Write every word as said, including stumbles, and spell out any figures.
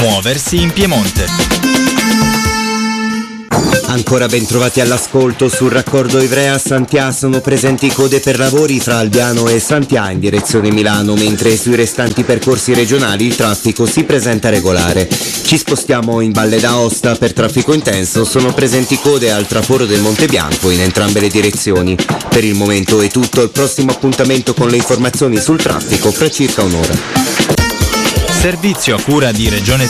Muoversi in Piemonte. Ancora ben trovati all'ascolto. Sul raccordo Ivrea-Santià sono presenti code per lavori fra Albiano e Santià in direzione Milano, mentre sui restanti percorsi regionali il traffico si presenta regolare. Ci spostiamo in Valle d'Aosta. Per traffico intenso sono presenti code al traforo del Monte Bianco in entrambe le direzioni. Per il momento è tutto, il prossimo appuntamento con le informazioni sul traffico fra circa un'ora. Servizio a cura di Regione